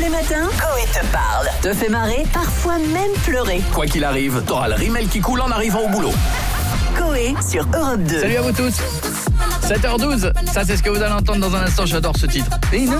les matins, Coé te parle, te fait marrer, parfois même pleurer. Quoi qu'il arrive, t'auras le rimel qui coule en arrivant au boulot. Coé sur Europe 2. Salut à vous tous. 7h12, ça c'est ce que vous allez entendre dans un instant, j'adore ce titre.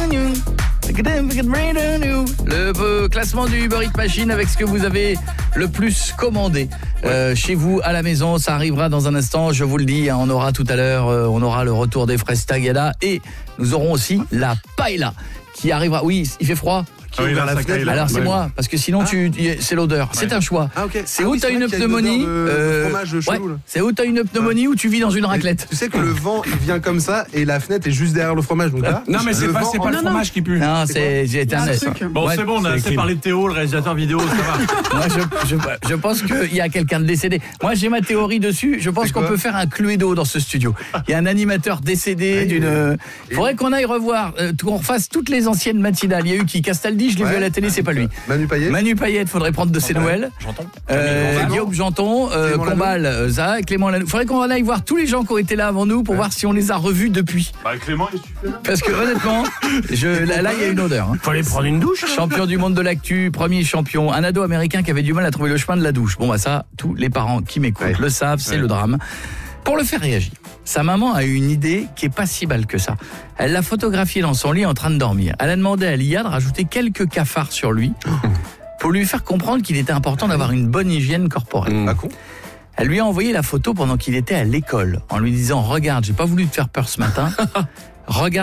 Le classement du Uber Eats Machine avec ce que vous avez le plus commandé chez vous à la maison, ça arrivera dans un instant, je vous le dis, on aura tout à l'heure, on aura le retour des fraises Tagada et nous aurons aussi la paella qui arrivera. Oui, il fait froid. Alors c'est moi, parce que sinon c'est l'odeur. C'est un choix. C'est où t'as une pneumonie. C'est où t'as une pneumonie ou tu vis dans une raclette. Tu sais que le vent il vient comme ça et la fenêtre est juste derrière le fromage. Donc là, non mais c'est pas le fromage qui pue. Non, j'ai été un Bon c'est bon, on a assez parlé de Théo, le réalisateur vidéo, ça va. Moi je pense qu'il y a quelqu'un de décédé. Moi j'ai ma théorie dessus. Je pense qu'on peut faire un Cluedo dans ce studio. Il y a un animateur décédé d'une. Il faudrait qu'on aille revoir, qu'on refasse toutes les anciennes matinales. Il y a eu qui Castaldi, je l'ai vu à la télé, c'est pas lui. Manu Payet, faudrait prendre de ses nouvelles. Guillaume Janton, Combal, Zach, Clément Lanoux. Faudrait qu'on aille voir tous les gens qui ont été là avant nous pour voir si on les a revus depuis. Clément, qu'est-ce que tu fais là ? Parce que honnêtement, là il y a une odeur. Faut aller prendre une douche. Champion du monde de l'actu, premier champion, un ado américain qui avait du mal à trouver le chemin de la douche. Bon ça, tous les parents qui m'écoutent le savent, c'est le drame. Pour le faire réagir, sa maman a eu une idée qui est pas si balle que ça. Elle l'a photographié dans son lit en train de dormir. Elle a demandé à l'IA de rajouter quelques cafards sur lui pour lui faire comprendre qu'il était important d'avoir une bonne hygiène corporelle. Pas con. Elle lui a envoyé la photo pendant qu'il était à l'école en lui disant « Regarde, j'ai pas voulu te faire peur ce matin. Regarde